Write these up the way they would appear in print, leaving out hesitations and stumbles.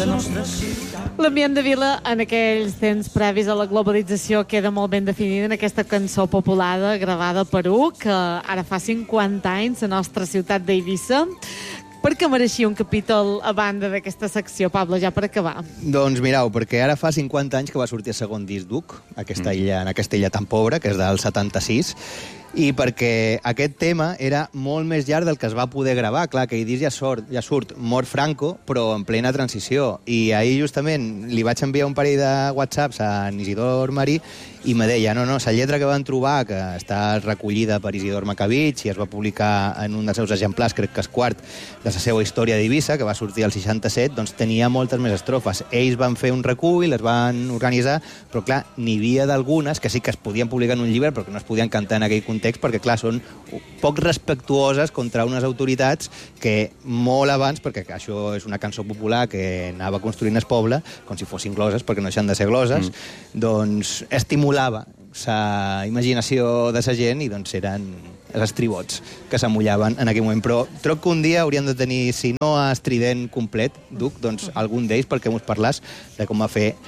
L'ambient de vila en aquells temps previs a la globalització queda molt ben definida en aquesta cançó populada gravada a Perú, que ara fa 50 anys, la nostra ciutat d'Eivissa, perquè mereixia un capítol a banda d'aquesta secció. Pablo, ja per acabar. Doncs mireu, perquè ara fa 50 anys que va sortir el segon disc d'Uc, en aquesta illa tan pobra, que és del 76, i perquè aquest tema era molt més llarg del que es va poder gravar. Clar, aquell disc ja surt mort Franco, però en plena transició. I ahir justament li vaig enviar un parell de whatsapps a Isidor Marí i me deia, no, la lletra que van trobar, que està recollida per Isidor Macavich i es va publicar en un dels seus exemplars, crec que és quart, de la seva història d'Eivissa, que va sortir al 67, doncs tenia moltes més estrofes. Ells van fer un recull, les van organitzar, però clar, n'hi havia d'algunes que sí que es podien publicar en un llibre, però que no es podien cantar en aquell context, perquè clar, són poc respectuoses contra unes autoritats que molt abans, perquè això és una cançó popular que anava construint el poble, com si fossin gloses, perquè no deixen de ser gloses, doncs estimulava la imaginació de la gent i doncs eren els estribots que s'amullaven en aquell moment. Però troc que un dia hauríem de tenir, si no a estrident complet, Duc, doncs algun d'ells perquè mos parlàs de com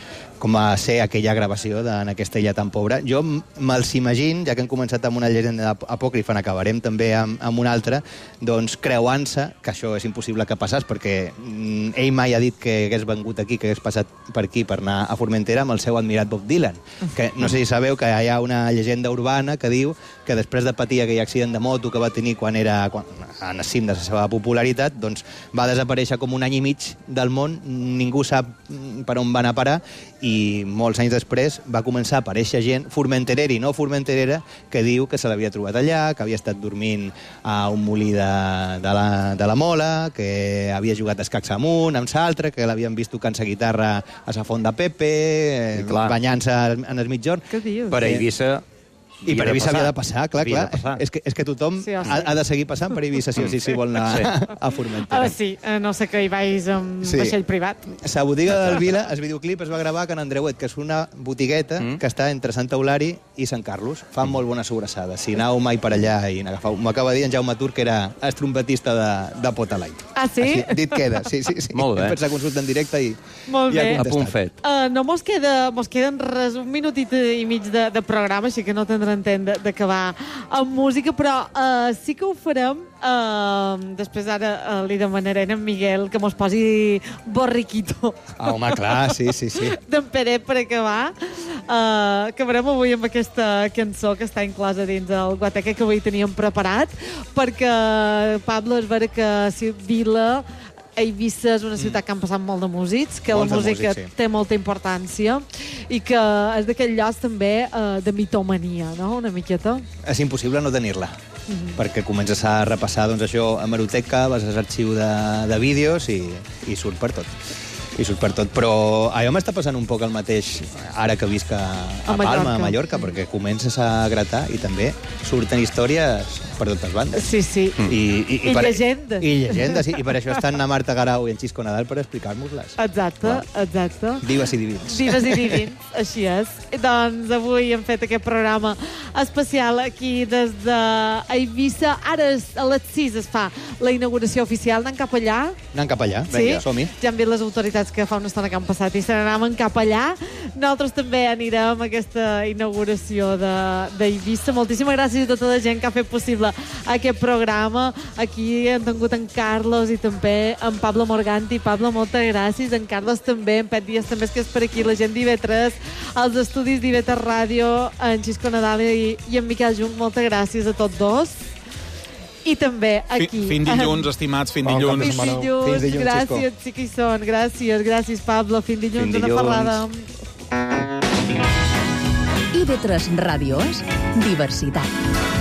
va ser aquella gravació en aquesta illa tan pobra. Jo me'ls imagino, ja que hem començat amb una llegenda apòcrifa, n'acabarem també amb una altra, doncs creuant-se, que això és impossible que passés, perquè ell mai ha dit que hagués vengut aquí, que hagués passat per aquí per anar a Formentera amb el seu admirat Bob Dylan. Que no sé si sabeu que hi ha una llegenda urbana que diu que després de patir aquell accident de moto que va tenir quan en el cim de la seva popularitat, doncs va desaparèixer com un any i mig del món, ningú sap per on va anar a parar, i molts anys després va començar a aparèixer gent, formenterera i no formenterera, que diu que se l'havia trobat allà, que havia estat dormint a un molí de la Mola, que havia jugat escacs amunt amb l'altre, que l'havien vist tocant la guitarra a la Font de Pepe, banyant-se en el mitjorn. Què dius? Per Eivissa... I per Eivissa havia de passar, clar. És que tothom ha de seguir passant per Eivissa si vol anar a Formentera. Sí, no sé que hi vais amb vaixell privat. La botiga del Vila, el videoclip es va gravar a Can Andreuet, que és una botigueta que està entre Sant Eulàri i Sant Carlos. Fan molt bona sobrassada. Si aneu mai per allà i n'agafeu... M'ho acaba de dir en Jaume Tur, que era el trompetista de Potalait. Ah, sí? Així, dit queda, sí. Molt bé. Hem fet la consulta en directe i molt bé. A punt fet. No mos queden res, un minutit i mig de programa, així que no tindrem temps d'acabar amb música, però sí que ho farem. Després ara li demanarem a en Miguel que mos posi Borriquito. Home, clar, sí. D'en Pere per acabar. Acabarem avui amb aquesta cançó que està inclosa dins el guateque que avui teníem preparat, perquè, Pablo, és vera que Vila... Eivissa és una ciutat que han passat molt de músics, que la música té molta importància i que és d'aquell lloc també de mitomania, no?, una miqueta. És impossible no tenir-la, perquè comences a repassar doncs, això a Hemeroteca, vas a l'arxiu de vídeos i surt per tot. Però a mi m'està passant un poc el mateix ara que visc a Palma, a Mallorca, perquè comences a gratar i també surten històries per totes bandes. Sí. I llegendes. I llegendes, sí. I per això estan a Marta Garau i en Xisco Nadal per explicar-nos-les. Exacte. Vives i divins. Vives i divins, així és. Doncs avui hem fet aquest programa especial aquí des d'Eivissa. Ara a les 6 es fa la inauguració oficial. Anem cap allà? Vinga, som-hi. Ja han vist les autoritats que fa una estona que han passat i se n'anaven cap allà. Nosaltres també anirem a aquesta inauguració d'Eivissa. Moltíssimes gràcies a tota la gent que ha fet possible aquest programa. Aquí hem tingut en Carlos i també en Pablo Morganti. Pablo, moltes gràcies. En Carlos també, en Pet Díaz també, que és per aquí. La gent d'IV3, els estudis d'IV3 Ràdio, en Xisco Nadal i en Miquel Jung. Moltes gràcies a tots dos. I també aquí... Fins dilluns, estimats, fins dilluns. Fins dilluns, gràcies, sí que hi són. Gràcies, Pablo. Fins dilluns, una parlada. IV3 Ràdio és diversitat.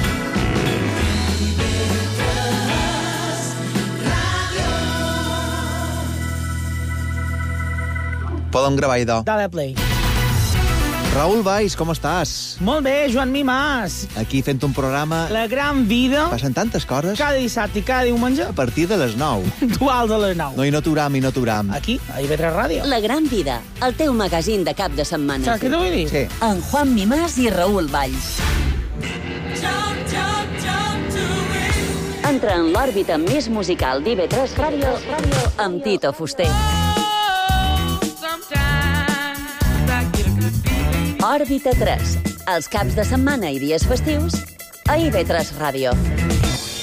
Podem gravar, idò. Dale play. Raül Valls, com estàs? Molt bé, Joan Mimàs. Aquí fent un programa... La gran vida. Passen tantes coses. Cada dissabte i cada diumenge. A partir de les 9. Duals a les 9. No, i no t'uram. Aquí, a IV3 Ràdio. La gran vida, el teu magazín de cap de setmana. Saps què t'ho vull dir? Sí. En Juan Mimàs i Raül Valls. Entra en l'òrbita més musical d'IV3 Ràdio amb Tito Fuster. Òrbita 3, els caps de setmana i dies festius, a IB3 Ràdio.